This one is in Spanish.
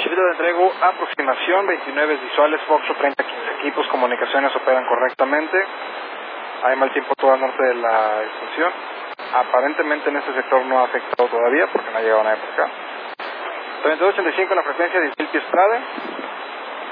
Chivito de entrego, aproximación, 29 visuales, Foxo 30-15 equipos, comunicaciones operan correctamente. Hay mal tiempo todo al norte de la estación. Aparentemente en este sector no ha afectado todavía porque no ha llegado nadie por acá. 3285 la frecuencia, 10.000 pies Prade.